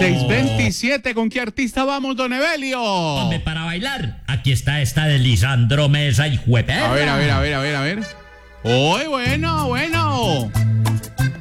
6:27, ¿con qué artista vamos, don Evelio? Hombre, para bailar, aquí está esta de Lisandro Mesa y Jueperra. A ver. Uy, bueno.